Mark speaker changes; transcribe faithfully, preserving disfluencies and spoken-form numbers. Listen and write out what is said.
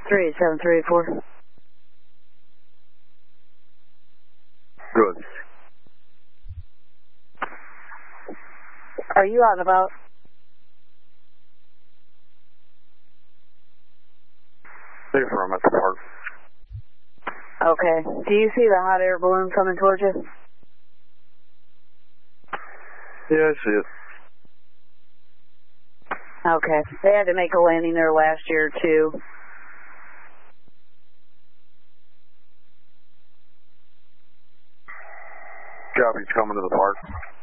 Speaker 1: three seven three eight four.
Speaker 2: Good.
Speaker 1: Are you out and about?
Speaker 2: Yes, I'm at the park.
Speaker 1: Okay. Do you see the hot air balloon coming towards you?
Speaker 2: Yeah, I see it.
Speaker 1: Okay. They had to make a landing there last year, too.
Speaker 2: Copy, coming to the park.